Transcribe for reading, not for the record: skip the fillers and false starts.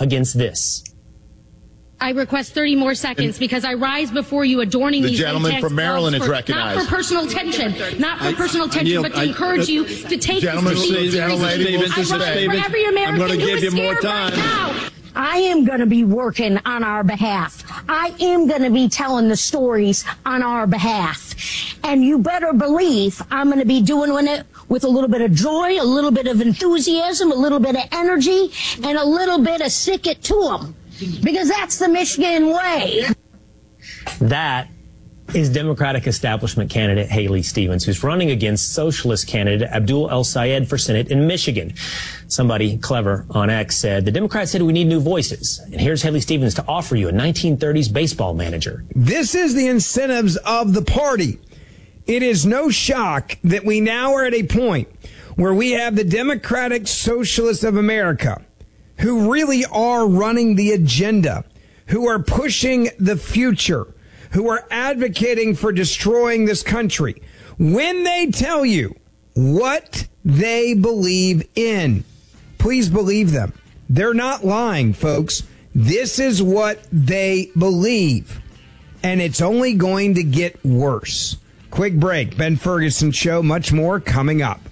against this. I request 30 more seconds because I rise before you adorning these gentleman from Maryland is recognized. Not for personal attention, but to encourage you to take this Stevens, for every American I'm going to who give is you more scared time. right now. I am going to be working on our behalf. I am going to be telling the stories on our behalf. And you better believe I'm going to be doing it with a little bit of joy, a little bit of enthusiasm, a little bit of energy, and a little bit of stick it to them. Because that's the Michigan way. That is Democratic establishment candidate Haley Stevens, who's running against socialist candidate Abdul El-Sayed for Senate in Michigan. Somebody clever on X said, the Democrats said we need new voices. And here's Haley Stevens to offer you a 1930s baseball manager. This is the incentives of the party. It is no shock that we now are at a point where we have the Democratic Socialists of America who really are running the agenda, who are pushing the future, who are advocating for destroying this country. When they tell you what they believe in, please believe them. They're not lying, folks. This is what they believe. And it's only going to get worse. Quick break. Ben Ferguson Show. Much more coming up.